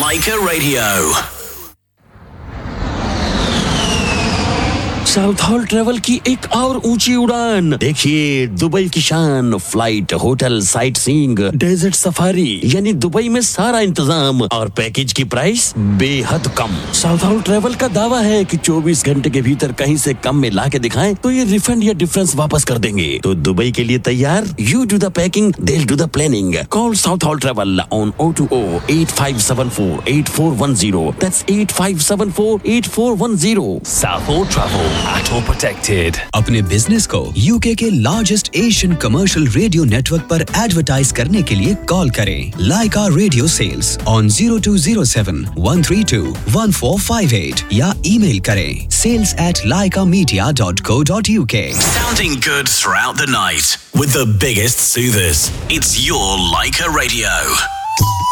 Laika Radio. South hall travel की एक और ऊंची उड़ान। देखिए दुबई की शान, flight, hotel, sight seeing, desert safari, यानी दुबई में सारा इंतजाम और पैकेज की प्राइस बेहद कम। साउथ हॉल ट्रेवल का दावा है कि 24 घंटे के भीतर कहीं से कम में ला के दिखाएं तो ये रिफंड या डिफरेंस वापस कर देंगे। तो दुबई के लिए तैयार? You do the packing, they'll do the planning. Call South Hall Travel on 020-8574-8410. That's 8574-8410. South Hall Travel. At all protected. अपने बिजनेस को यूके के largest Asian commercial radio network पर एडवर्टाइज करने के लिए कॉल करें लाइका रेडियो सेल्स ऑन 0207-132-1458 या email करें sales@laikamedia.co.uk. Sounding good throughout the night with the biggest soothers. It's your Laika Radio.